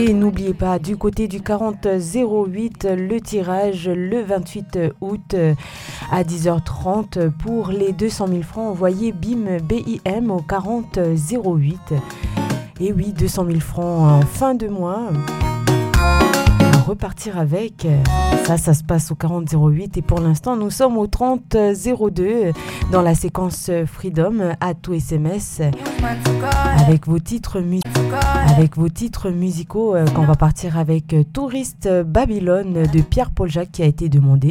Et n'oubliez pas, du côté du 4008, le tirage le 28 août à 10h30 pour les 200 000 francs envoyés BIM au 4008. Et oui, 200 000 francs en fin de mois. Repartir avec, ça se passe au 4008 et pour l'instant nous sommes au 3002 dans la séquence Freedom à tout SMS avec vos titres musicaux qu'on va partir avec Touriste Babylone de Pierre-Paul Jacques qui a été demandé.